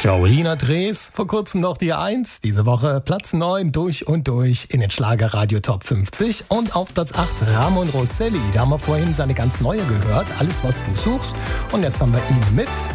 Jolina Drees, vor kurzem noch die 1, diese Woche Platz 9 durch und durch in den Schlagerradio Top 50 und auf Platz 8 Ramon Rosselli, da haben wir vorhin seine ganz neue gehört, Alles was du suchst, und jetzt haben wir ihn mit